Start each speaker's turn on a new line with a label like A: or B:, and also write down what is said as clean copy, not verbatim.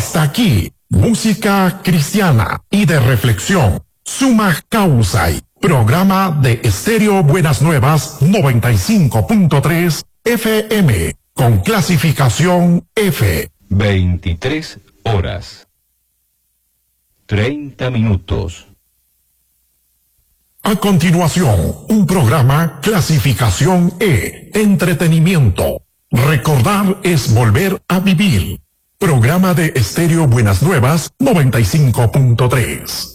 A: Hasta aquí, música cristiana y de reflexión. Suma Causa, programa de Estéreo Buenas Nuevas 95.3 FM, con clasificación F.
B: 23 horas. 30 minutos.
A: A continuación, un programa clasificación E, entretenimiento. Recordar es volver a vivir. Programa de Estéreo Buenas Nuevas 95.3.